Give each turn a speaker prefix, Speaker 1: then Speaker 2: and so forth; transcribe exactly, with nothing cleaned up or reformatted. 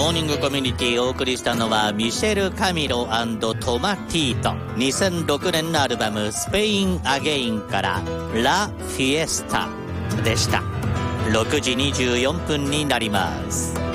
Speaker 1: モーニングコミュニティをお送りしたのはミシェル・カミロ&トマティート。にせんろくねんのアルバムスペイン・アゲインからラ・フィエスタでした。ろくじにじゅうよんぷんになります。